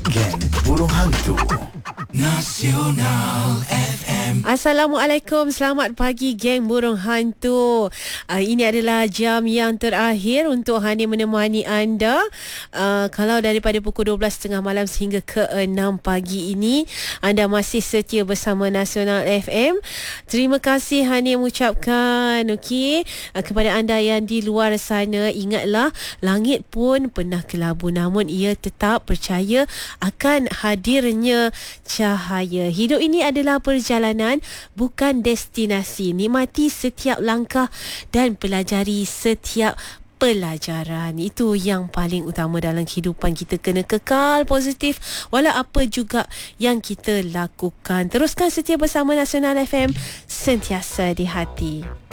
Geng Burung Hantu Nasional FM. Assalamualaikum, selamat pagi geng Burung Hantu. Ini adalah jam yang terakhir untuk Hani menemani anda. Kalau daripada pukul 12.30 malam sehingga ke 6 pagi ini anda masih setia bersama Nasional FM. Terima kasih Hani mengucapkan kepada anda yang di luar sana. Ingatlah, langit pun pernah kelabu namun ia tetap percaya akan hadirnya cahaya. Hidup ini adalah perjalanan, bukan destinasi. Nikmati setiap langkah dan pelajari setiap pelajaran. Itu yang paling utama dalam kehidupan kita. Kena kekal positif walau apa juga yang kita lakukan. Teruskan setia bersama Nasional FM, sentiasa di hati.